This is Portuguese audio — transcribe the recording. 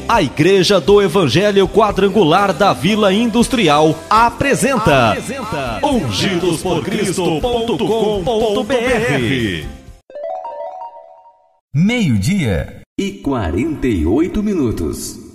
A Igreja do Evangelho Quadrangular da Vila Industrial apresenta ungidosporcristo.com.br. 12:48.